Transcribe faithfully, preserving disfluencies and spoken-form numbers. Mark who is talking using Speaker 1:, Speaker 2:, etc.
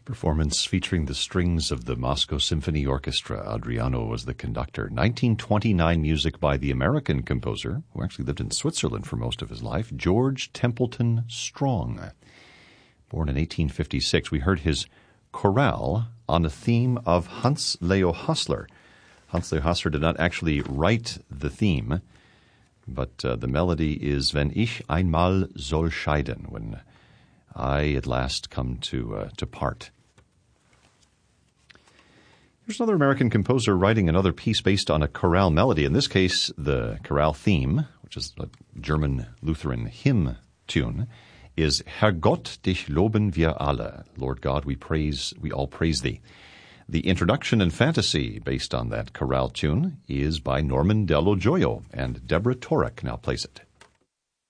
Speaker 1: Performance featuring the strings of the Moscow Symphony Orchestra. Adriano was the conductor. nineteen twenty-nine music by the American composer, who actually lived in Switzerland for most of his life, George Templeton Strong. Born in eighteen fifty-six, we heard his chorale on a theme of Hans Leo Hassler. Hans Leo Hassler did not actually write the theme, but uh, the melody is Wenn ich einmal soll scheiden, when I at last come to uh, to part. There's another American composer writing another piece based on a chorale melody. In this case, the chorale theme, which is a German Lutheran hymn tune, is Herrgott, dich loben wir alle. Lord God, we praise, we all praise thee. The introduction and fantasy based on that chorale tune is by Norman Dello Gioio, and Deborah Torek now plays it.